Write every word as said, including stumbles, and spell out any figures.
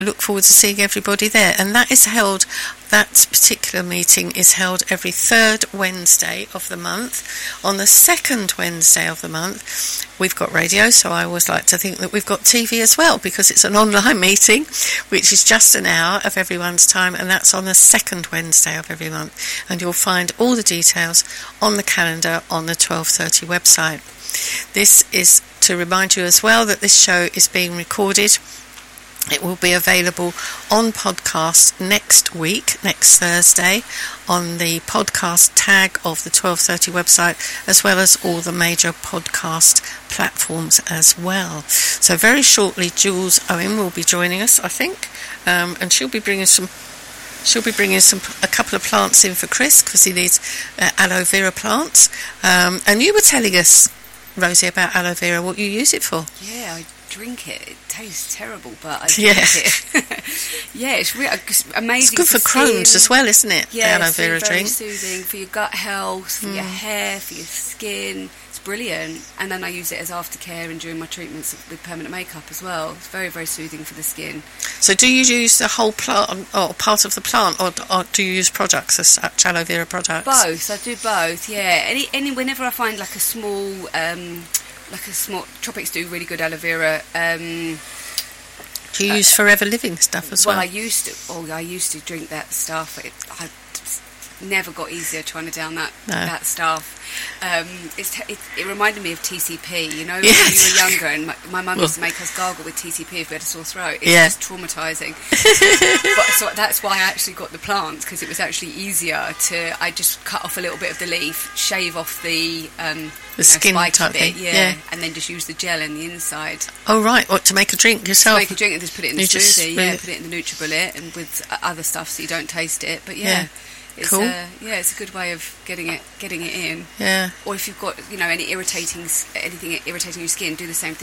look forward to seeing everybody there. And that is held, that particular meeting is held every third Wednesday of the month. On the second Wednesday of the month, we've got radio, so I always like to think that we've got T V as well, because it's an online meeting, which is just an hour of everyone's time, and that's on the second Wednesday of every month. And you'll find all the details on the calendar on the twelve thirty website. This is to remind you as well that this show is being recorded. It will be available on podcast next week, next Thursday, on the podcast tag of the twelve thirty website, as well as all the major podcast platforms as well. So very shortly, Jules Owen will be joining us, I think, um, and she'll be bringing some. She'll be bringing some a couple of plants in for Chris, because he needs uh, aloe vera plants. Um, and you were telling us, Rosie, about aloe vera, what you use it for. Yeah, I drink it. It tastes terrible, but I yeah. drink it. yeah, it's really it's amazing. It's good for, for Crohn's as well, isn't it? Yeah, the aloe vera it's very drink. soothing for your gut health, for mm. your hair, for your skin. It's brilliant. And then I use it as aftercare and during my treatments with permanent makeup as well. It's very, very soothing for the skin. So do you use the whole plant or part of the plant, or, or do you use products as such, aloe vera products? Both. I do both. Yeah. Any, any whenever I find like a small. Um, Like a small tropics do really good aloe vera. Um, do you uh, use Forever Living stuff as well? Well, I used to. Oh, I used to drink that stuff. It, I never got easier trying to down that no. that stuff. Um, it's, it, it reminded me of T C P. You know, yes. when we were younger, and my, my mum used to make us gargle with T C P if we had a sore throat. It's yeah. just traumatising. But so that's why I actually got the plants, because it was actually easier to. I just cut off a little bit of the leaf, shave off the um, the you know, skin type bit, thing, yeah, yeah, and then just use the gel in the inside. Oh right, what, to make a drink yourself? To make a drink and just put it in the you smoothie. Yeah, put it in the NutriBullet and with other stuff so you don't taste it. But yeah. yeah. It's cool. A, yeah, it's a good way of getting it getting it in. Yeah. Or if you've got, you know, any irritating anything irritating your skin, do the same thing.